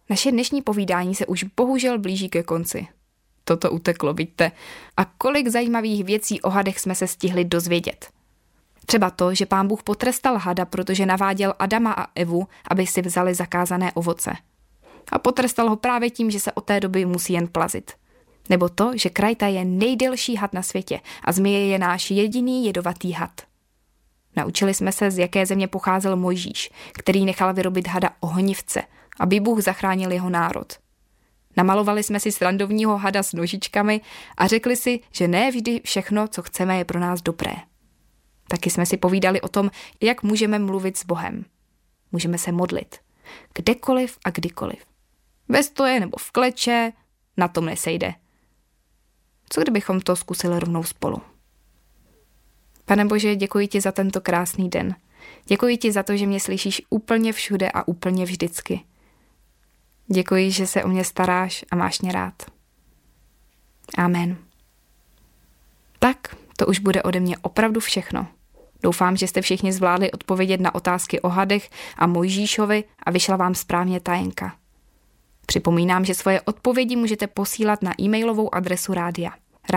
Naše dnešní povídání se už bohužel blíží ke konci. Toto uteklo, vidíte. A kolik zajímavých věcí o hadech jsme se stihli dozvědět. Třeba to, že Pán Bůh potrestal hada, protože naváděl Adama a Evu, aby si vzali zakázané ovoce. A potrestal ho právě tím, že se od té doby musí jen plazit. Nebo to, že krajta je nejdelší had na světě a zmije je náš jediný jedovatý had. Naučili jsme se, z jaké země pocházel Mojžíš, který nechal vyrobit hada ohnivce, aby Bůh zachránil jeho národ. Namalovali jsme si srandovního hada s nožičkami a řekli si, že ne vždy všechno, co chceme, je pro nás dobré. Taky jsme si povídali o tom, jak můžeme mluvit s Bohem. Můžeme se modlit. Kdekoliv a kdykoliv. Ve stoje nebo v kleče, na tom nesejde. Co kdybychom to zkusili rovnou spolu? Pane Bože, děkuji ti za tento krásný den. Děkuji ti za to, že mě slyšíš úplně všude a úplně vždycky. Děkuji, že se o mě staráš a máš mě rád. Amen. Tak, to už bude ode mě opravdu všechno. Doufám, že jste všichni zvládli odpovědět na otázky o hadech a Mojžíšovi a vyšla vám správně tajenka. Připomínám, že svoje odpovědi můžete posílat na e-mailovou adresu rádia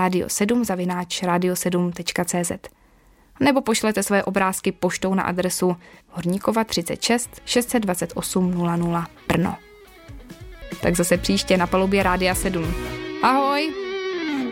radio7@radio7.cz nebo pošlete svoje obrázky poštou na adresu Horníkova 36 628 00 Brno. Tak zase příště na palubě Rádia 7. Ahoj!